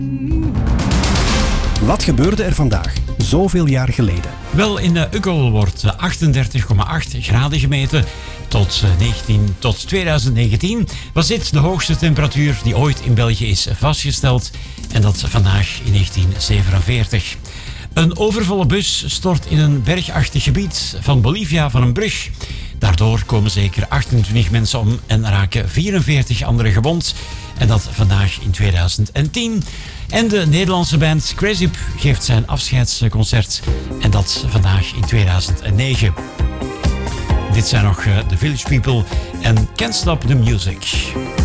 Wat gebeurde er vandaag, zoveel jaar geleden? Wel, in Uggel wordt 38,8 graden gemeten. Tot 2019 was dit de hoogste temperatuur die ooit in België is vastgesteld. En dat vandaag in 1947. Een overvolle bus stort in een bergachtig gebied van Bolivia van een brug. Daardoor komen zeker 28 mensen om en raken 44 anderen gewond. En dat vandaag in 2010. En de Nederlandse band Crazyp geeft zijn afscheidsconcert. En dat vandaag in 2009. Dit zijn nog The Village People en Can't Stop the Music.